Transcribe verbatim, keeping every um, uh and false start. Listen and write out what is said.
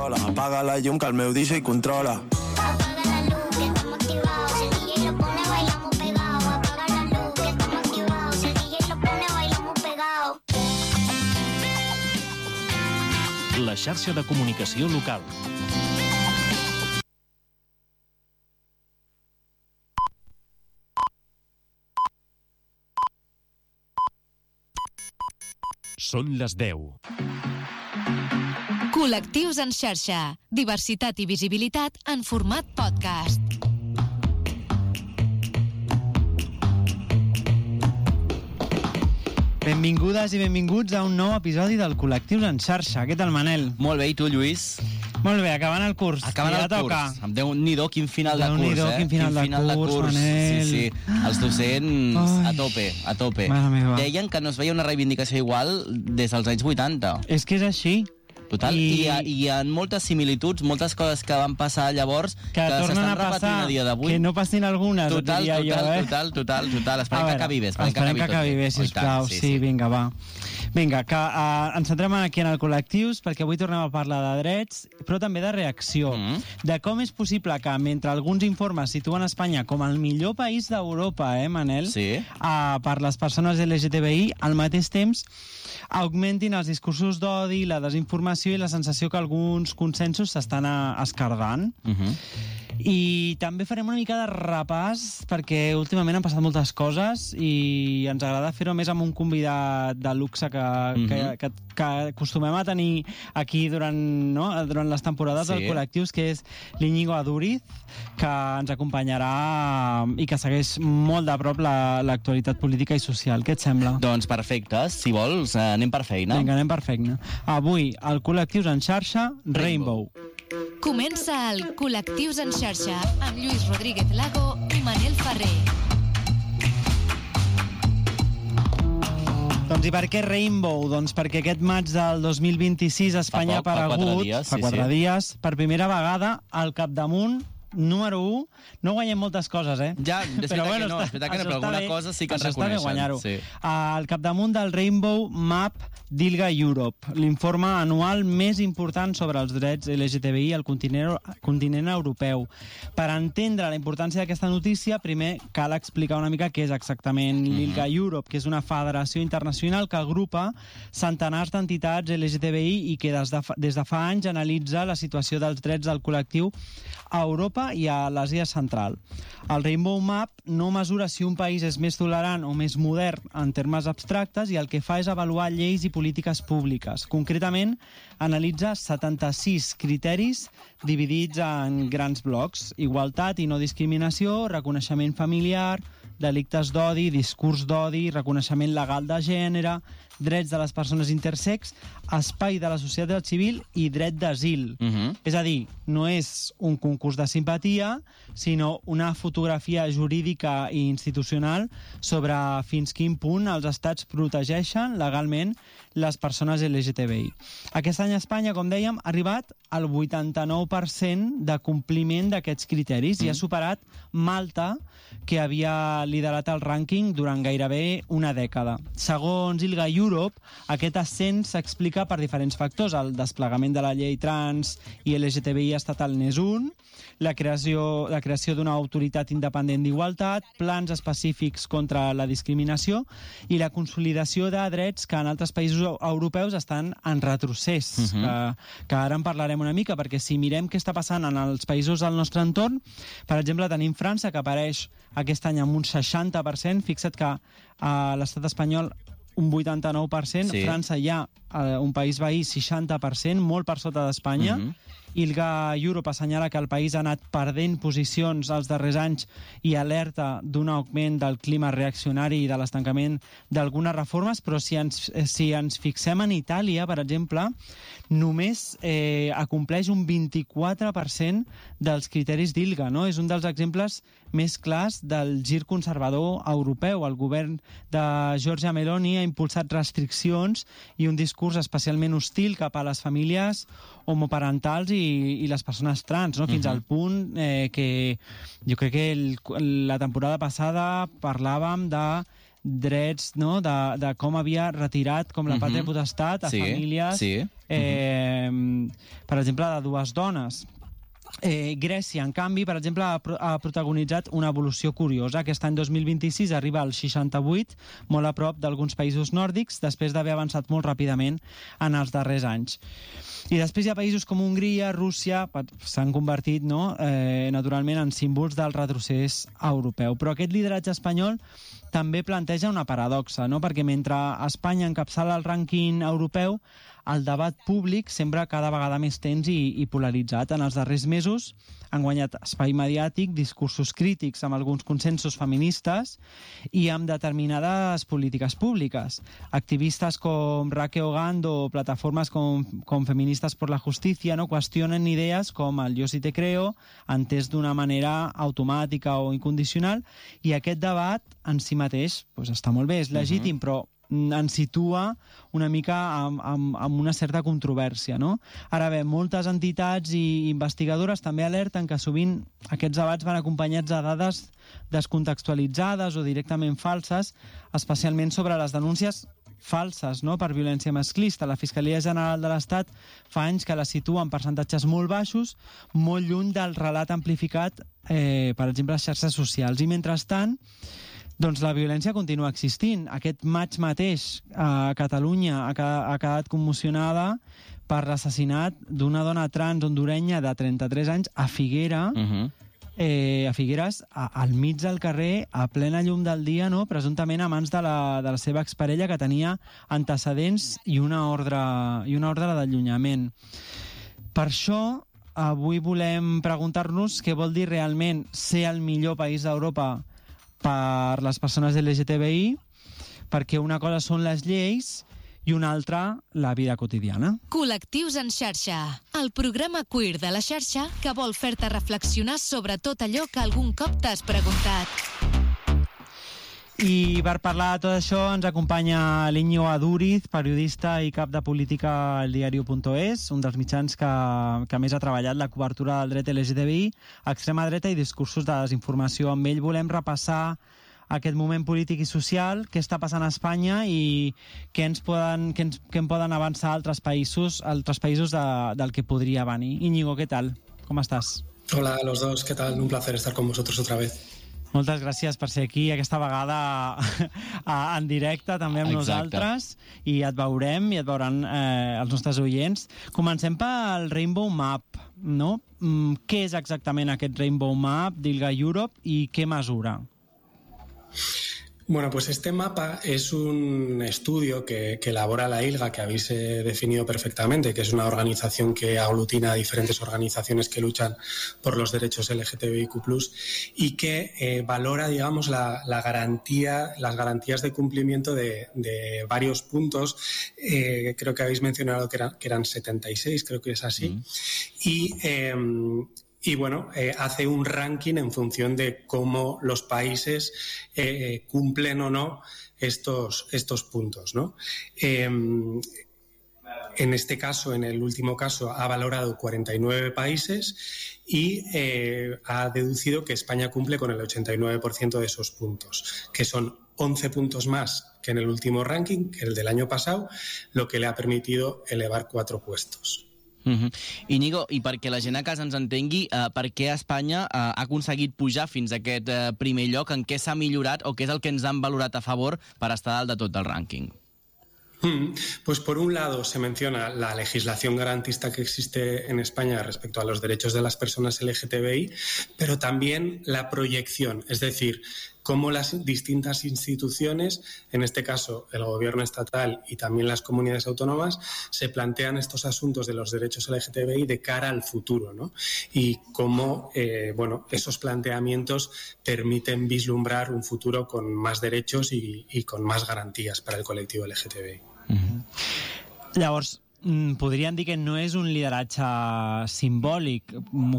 Apaga la llum que el meu D J controla. Apaga la luz que estamos activados. Si el D J lo pone bailamos pegados. Apaga la luz que estamos activados. Si el D J lo pone bailamos pegados. La xarxa de comunicació local. Són les deu. Col·lectius en xarxa. Diversitat i visibilitat en format podcast. Benvingudes i benvinguts a un nou episodi del Col·lectius en xarxa. Què tal, Manel? Molt bé, i tu, Lluís? Molt bé, acabant el curs. Acabant el toca. curs. Em Déu-n'hi-do, quin final de curs, Déu-n'hi-do, eh? quin final, quin final de, de curs, curs, Manel. Sí, sí. Els docents Ai. a tope, a tope. Mare meva. Deien que no es veia una reivindicació igual des dels anys vuitanta. És que és així. Total, I... I, hi ha, i hi ha moltes similituds, moltes coses que van passar llavors que, que tornen s'estan a passar, repetint a dia d'avui. que no passin algunes, Total, diria total, jo, eh? total, total, total. Esperem veure, que acabi bé. Esperem, esperem que acabi bé, sisplau. Sí, sí, vinga, va. Vinga, que uh, ens centrem aquí en el Col·lectius, perquè avui tornem a parlar de drets, però també de reacció. Mm -hmm. De com és possible que, mentre alguns informes situen Espanya com el millor país d'Europa, eh, Manel? Sí. Uh, per les persones L G T B I, al mateix temps augmentin els discursos d'odi, la desinformació i la sensació que alguns consensos s'estan escardant. Uh -huh. I també farem una mica de repàs perquè últimament han passat moltes coses i ens agrada fer-ho més amb un convidat de luxe que, uh -huh. que, que, que acostumem a tenir aquí durant, no? durant les temporades sí. del Col·lectius, que és l'Iñigo Aduriz, que ens acompanyarà i que segueix molt de prop l'actualitat la, política i social. Què et sembla? Doncs perfecte, si vols anem per feina. Vinga, anem per feina. Avui, al Col·lectius en xarxa, Rainbow. Comença el Col·lectius en xarxa amb Lluís Rodríguez Lago i Manel Ferrer. Doncs i per què Rainbow? Doncs perquè aquest maig del dos mil vint-i-sis a Espanya ha aparegut, fa quatre dies, fa sí, quatre sí. dies, per primera vegada, al capdamunt número u. No guanyem moltes coses, eh? Ja, és veritat bueno, que no, és veritat que no, però alguna bé, cosa sí que ens reconeixen. Està bé guanyar-ho. Sí. Al capdamunt del Rainbow Map d'ILGA Europe, l'informe anual més important sobre els drets L G T B I al continent, continent europeu. Per entendre la importància d'aquesta notícia, primer cal explicar una mica què és exactament uh-huh. l'ILGA Europe, que és una federació internacional que agrupa centenars d'entitats L G T B I i que des de, fa, des de fa anys analitza la situació dels drets del col·lectiu a Europa i a l'Àsia Central. El Rainbow Map no mesura si un país és més tolerant o més modern en termes abstractes i el que fa és avaluar lleis i polítiques públiques. Concretament, analitza setanta-sis criteris dividits en grans blocs: igualtat i no discriminació, reconeixement familiar, delictes d'odi, discurs d'odi, reconeixement legal de gènere, drets de les persones intersex, espai de la societat civil i dret d'asil. Uh-huh. És a dir, no és un concurs de simpatia, sinó una fotografia jurídica i institucional sobre fins quin punt els estats protegeixen legalment les persones L G T B I. Aquest any a Espanya, com dèiem, ha arribat al vuitanta-nou per cent de compliment d'aquests criteris mm. i ha superat Malta, que havia liderat el rànquing durant gairebé una dècada. Segons ILGA Europe, aquest ascens s'explica per diferents factors: el desplegament de la llei trans i L G T B I estatal n'és un, la creació, la creació d'una autoritat independent d'igualtat, plans específics contra la discriminació i la consolidació de drets que en altres països europeus estan en retrocés, uh-huh. que, que ara en parlarem una mica, perquè si mirem què està passant en els països del nostre entorn, per exemple, tenim França, que apareix aquest any amb un seixanta per cent, fixa't que a l'estat espanyol un vuitanta-nou per cent, sí. França hi ha eh, un país veí seixanta per cent, molt per sota d'Espanya. Uh-huh. ILGA Europe assenyala que el país ha anat perdent posicions els darrers anys i alerta d'un augment del clima reaccionari i de l'estancament d'algunes reformes, però si ens, si ens fixem en Itàlia, per exemple, només eh, acompleix un vint-i-quatre per cent dels criteris d'ILGA, no? És un dels exemples més clars del gir conservador europeu. El govern de Giorgia Meloni ha impulsat restriccions i un discurs especialment hostil cap a les famílies homoparentals i, i les persones trans, no? Fins uh-huh. al punt eh, que jo crec que el, la temporada passada parlàvem de drets, no?, de, de com havia retirat com la Mhm. pàtria potestat a Sí, famílies, sí. eh, per exemple, de dues dones. Eh, Grècia, en canvi, per exemple, ha, pro- ha protagonitzat una evolució curiosa. Aquest any dos mil vint-i-sis arriba al seixanta-vuit, molt a prop d'alguns països nòrdics, després d'haver avançat molt ràpidament en els darrers anys. I després hi ha països com Hongria, Rússia, pa- s'han convertit, no?, eh, naturalment en símbols del retrocés europeu. Però aquest lideratge espanyol també planteja una paradoxa, no?, perquè mentre Espanya encapçala el rànquing europeu, el debat públic sembla cada vegada més tens i, i polaritzat. En els darrers mesos han guanyat espai mediàtic discursos crítics amb alguns consensos feministes i amb determinades polítiques públiques. Activistes com Raquel Ogando o plataformes com, com Feministas por la Justicia, no?, qüestionen idees com el yo sí te creo, entès d'una manera automàtica o incondicional, i aquest debat en si mateix pues, està molt bé, és legítim, uh-huh. però ens situa una mica amb, amb, amb una certa controvèrsia, no? Ara bé, moltes entitats i investigadores també alerten que sovint aquests debats van acompanyats de dades descontextualitzades o directament falses, especialment sobre les denúncies falses, no?, per violència masclista. La Fiscalia General de l'Estat fa anys que la situa en percentatges molt baixos, molt lluny del relat amplificat, eh, per exemple, a les xarxes socials. I mentrestant, doncs la violència continua existint. Aquest maig mateix a Catalunya ha quedat commocionada per l'assassinat d'una dona trans hondurenya de trenta-tres anys a Figuera, uh-huh. eh, a Figueres, a, al mig del carrer, a plena llum del dia, no?, presumptament a mans de la, de la seva exparella, que tenia antecedents i una ordre, i una ordre d'allunyament. Per això, avui volem preguntar-nos què vol dir realment ser el millor país d'Europa per les persones L G T B I, perquè una cosa són les lleis i una altra la vida quotidiana. Col·lectius en xarxa, el programa queer de la xarxa que vol fer-te reflexionar sobre tot allò que algun cop t'has preguntat. I per parlar de tot això ens acompanya l'Iñigo Adúriz, periodista i cap de política al diario punto es, un dels mitjans que, que més ha treballat la cobertura del dret L G T B I, extrema dreta i discursos de desinformació. Amb ell volem repassar aquest moment polític i social, què està passant a Espanya i què ens poden, què ens, què en poden avançar altres països, altres països de, del que podria venir. Íñigo, què tal? Com estàs? Hola a los dos, ¿qué tal? Un placer estar con vosotros otra vez. Moltes gràcies per ser aquí, aquesta vegada en directe també amb Exacte. nosaltres, i et veurem i et veuran eh, els nostres oients. Comencem pel Rainbow Map, no? Mm, què és exactament aquest Rainbow Map d'ILGA Europe i què mesura? Bueno, pues este mapa es un estudio que, que elabora la ILGA, que habéis eh, definido perfectamente, que es una organización que aglutina a diferentes organizaciones que luchan por los derechos L G T B I Q plus, y que eh, valora, digamos, la, la garantía, las garantías de cumplimiento de, de varios puntos. Eh, creo que habéis mencionado que, era, que eran setenta y seis, creo que es así. Mm. Y... Eh, Y bueno, eh, hace un ranking en función de cómo los países eh, cumplen o no estos, estos puntos, ¿no? Eh, en este caso, en el último caso, ha valorado cuarenta y nueve países y eh, ha deducido que España cumple con el ochenta y nueve por ciento de esos puntos, que son once puntos más que en el último ranking, que el del año pasado, lo que le ha permitido elevar cuatro puestos. Uh-huh. Íñigo, i perquè la gent a casa ens entengui, uh, per què Espanya uh, ha aconseguit pujar fins a aquest uh, primer lloc, en què s'ha millorat o què és el que ens han valorat a favor per estar dalt de tot el rànquing? Pues por un lado se menciona la legislación garantista que existe en España respecto a los derechos de las personas L G T B I, pero también la proyección, es decir, cómo las distintas instituciones, en este caso el gobierno estatal y también las comunidades autónomas, se plantean estos asuntos de los derechos L G T B I de cara al futuro, ¿no? Y cómo eh, bueno, esos planteamientos permiten vislumbrar un futuro con más derechos y, y con más garantías para el colectivo L G T B I. Mm-hmm. Llavors, podríem dir que no és un lideratge simbòlic. M'ho